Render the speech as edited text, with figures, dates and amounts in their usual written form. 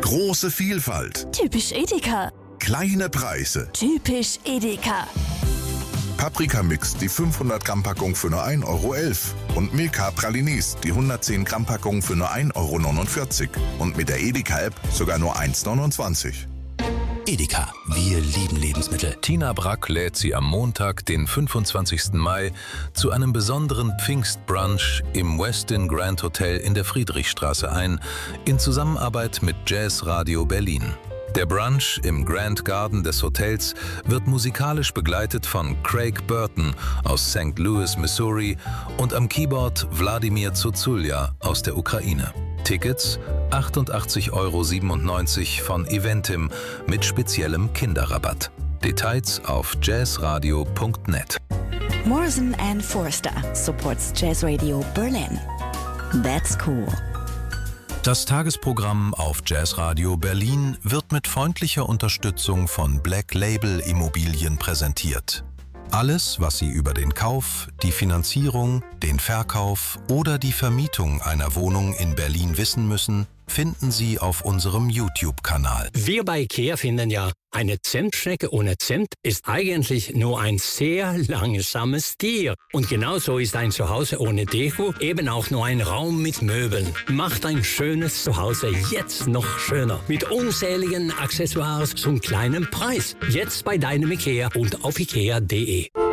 Große Vielfalt. Typisch Edeka. Kleine Preise. Typisch Edeka. Paprika-Mix, die 500 Gramm Packung für nur 1,11 € und Milka Pralines, die 110 Gramm Packung für nur 1,49 € und mit der Edeka-App sogar nur 1,29 €. Edeka, wir lieben Lebensmittel. Tina Brack lädt Sie am Montag, den 25. Mai, zu einem besonderen Pfingstbrunch im Westin Grand Hotel in der Friedrichstraße ein, in Zusammenarbeit mit Jazz Radio Berlin. Der Brunch im Grand Garden des Hotels wird musikalisch begleitet von Craig Burton aus St. Louis, Missouri und am Keyboard Wladimir Zuzulja aus der Ukraine. Tickets 88,97 € von Eventim mit speziellem Kinderrabatt. Details auf jazzradio.net. Morrison & Forster supports Jazz Radio Berlin. That's cool. Das Tagesprogramm auf Jazz Radio Berlin wird mit freundlicher Unterstützung von Black Label Immobilien präsentiert. Alles, was Sie über den Kauf, die Finanzierung, den Verkauf oder die Vermietung einer Wohnung in Berlin wissen müssen, finden Sie auf unserem YouTube-Kanal. Wir bei IKEA finden ja, eine Zimtschnecke ohne Zimt ist eigentlich nur ein sehr langsames Tier. Und genauso ist ein Zuhause ohne Deko eben auch nur ein Raum mit Möbeln. Macht ein schönes Zuhause jetzt noch schöner. Mit unzähligen Accessoires zum kleinen Preis. Jetzt bei deinem IKEA und auf ikea.de.